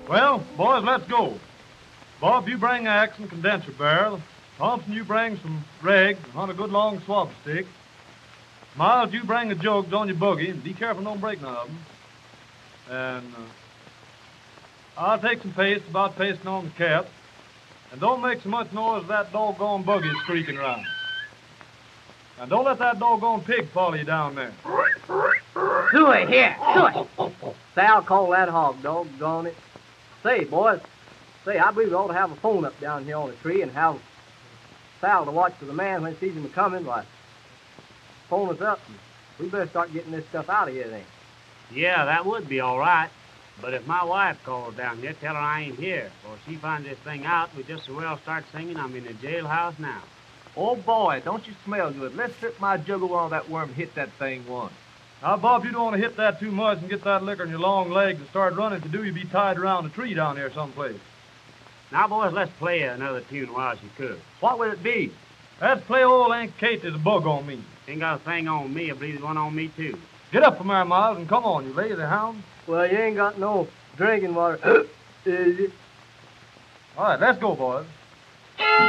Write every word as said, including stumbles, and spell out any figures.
Well, boys, let's go. Bob, you bring axe and condenser barrel. Thompson, you bring some rags and hunt a good long swab stick. Miles, you bring the jugs on your buggy, and be careful don't break none of them. And uh, I'll take some paste, about pasting on the cap. And don't make so much noise as that doggone buggy is creaking around. And don't let that doggone pig follow you down there. Suey, here, Suey. Say, I'll call that hog, doggone it. Say, boys, say, I believe we ought to have a phone up down here on the tree and have Sal to watch for the man when he sees him coming. Why, phone us up. And we better start getting this stuff out of here then. Yeah, that would be all right. But if my wife calls down here, tell her I ain't here. Or if she finds this thing out, we just as well start singing I'm in the jailhouse now. Oh, boy, don't you smell good. Let's strip my juggle while that worm hit that thing once. Now, Bob, you don't want to hit that too much and get that liquor in your long legs and start running. To do, you be tied around a tree down here someplace. Now, boys, let's play another tune while she cooks. What would it be? Let's play old Aunt Kate There's a Bug on Me. Ain't got a thing on me. I believe there's one on me, too. Get up from there, Miles, and come on, you lazy hound. Well, you ain't got no drinking water, is it? All right, let's go, boys.